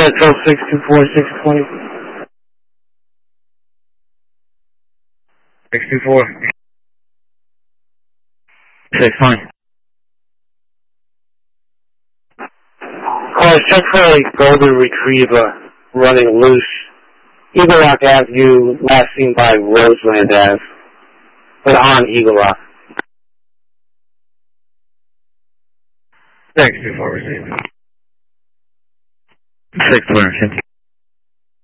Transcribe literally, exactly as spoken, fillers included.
Central six two four, six twenty. six two four. six twenty. Car temporary golden retriever running loose. Eagle Rock Avenue, last seen by Roseland Ave, but on Eagle Rock. six two four received. six two four.